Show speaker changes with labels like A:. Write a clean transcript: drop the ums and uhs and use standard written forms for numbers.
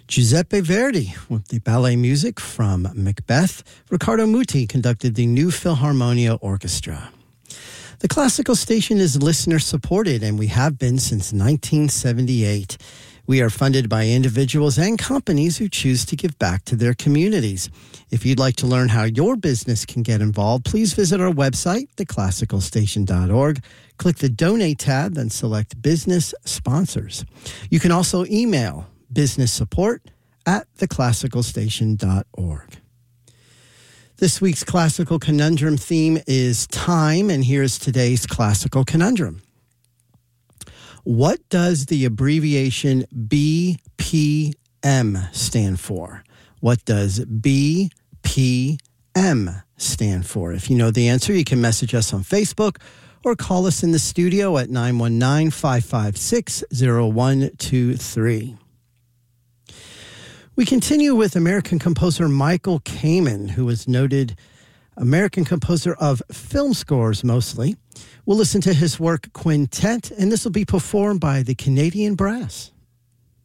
A: Giuseppe Verdi with the ballet music from Macbeth. Riccardo Muti conducted the New Philharmonia Orchestra. The Classical Station is listener-supported, and we have been since 1978. We are funded by individuals and companies who choose to give back to their communities. If you'd like to learn how your business can get involved, please visit our website, theclassicalstation.org. Click the Donate tab and select Business Sponsors. You can also email businesssupport@theclassicalstation.org. This week's Classical Conundrum theme is time, and here's today's Classical Conundrum. What does the abbreviation BPM stand for? What does BPM stand for? If you know the answer, you can message us on Facebook or call us in the studio at 919-556-0123. We continue with American composer Michael Kamen, who is noted American composer of film scores mostly. We'll listen to his work Quintet, and this will be performed by the Canadian Brass.